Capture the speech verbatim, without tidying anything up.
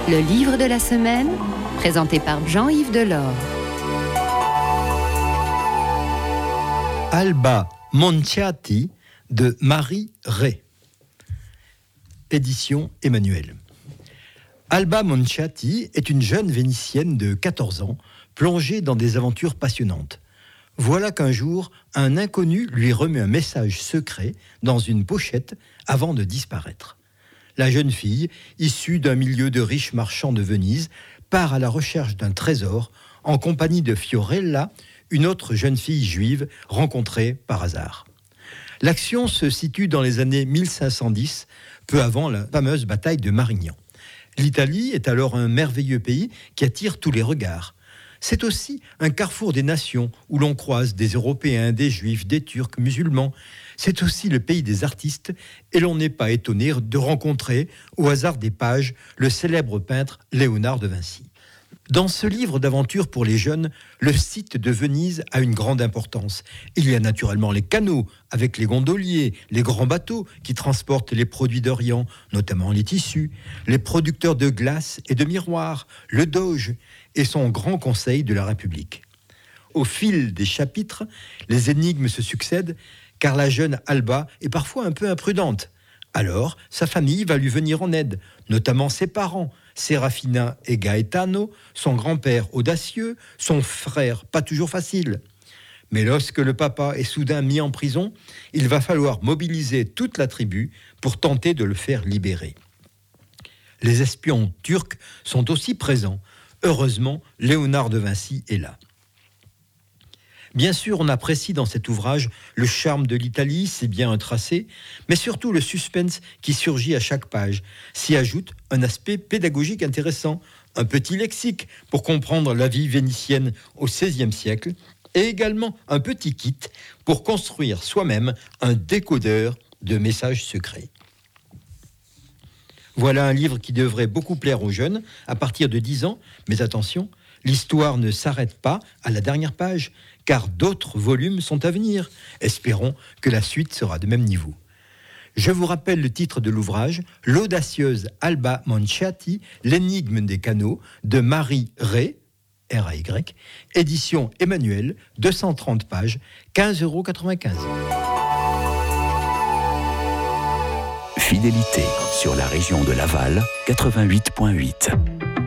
Le livre de la semaine, présenté par Jean-Yves Delors. Alba Monciati de Marie Rey. Édition Emmanuel. Alba Monciati est une jeune Vénitienne de quatorze ans, plongée dans des aventures passionnantes. Voilà qu'un jour, un inconnu lui remet un message secret dans une pochette avant de disparaître. La jeune fille, issue d'un milieu de riches marchands de Venise, part à la recherche d'un trésor en compagnie de Fiorella, une autre jeune fille juive rencontrée par hasard. L'action se situe dans les années mille cinq cent dix, peu avant la fameuse bataille de Marignan. L'Italie est alors un merveilleux pays qui attire tous les regards. C'est aussi un carrefour des nations où l'on croise des Européens, des Juifs, des Turcs, musulmans. C'est aussi le pays des artistes et l'on n'est pas étonné de rencontrer, au hasard des pages, le célèbre peintre Léonard de Vinci. Dans ce livre d'aventure pour les jeunes, le site de Venise a une grande importance. Il y a naturellement les canaux avec les gondoliers, les grands bateaux qui transportent les produits d'Orient, notamment les tissus, les producteurs de glace et de miroirs, le Doge et son grand conseil de la République. Au fil des chapitres, les énigmes se succèdent car la jeune Alba est parfois un peu imprudente. Alors, sa famille va lui venir en aide, notamment ses parents, Serafina et Gaetano, son grand-père audacieux, son frère pas toujours facile. Mais lorsque le papa est soudain mis en prison, il va falloir mobiliser toute la tribu pour tenter de le faire libérer. Les espions turcs sont aussi présents. Heureusement, Léonard de Vinci est là. Bien sûr, on apprécie dans cet ouvrage le charme de l'Italie, c'est bien un tracé, mais surtout le suspense qui surgit à chaque page. S'y ajoute un aspect pédagogique intéressant, un petit lexique pour comprendre la vie vénitienne au seizième siècle, et également un petit kit pour construire soi-même un décodeur de messages secrets. Voilà un livre qui devrait beaucoup plaire aux jeunes à partir de dix ans, mais attention, l'histoire ne s'arrête pas à la dernière page, car d'autres volumes sont à venir. Espérons que la suite sera de même niveau. Je vous rappelle le titre de l'ouvrage, L'audacieuse Alba Monciati, l'énigme des canaux, de Marie Rey, R A Y, édition Emmanuel, deux cent trente pages, quinze euros quatre-vingt-quinze. Fidélité sur la région de Laval, quatre-vingt-huit virgule huit.